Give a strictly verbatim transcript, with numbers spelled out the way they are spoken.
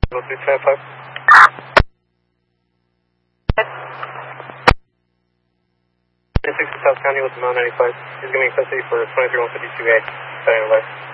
three five five. sixty South County with the Mount ninety-five. He's going to be in custody for twenty-three one fifty-two A. Setting left.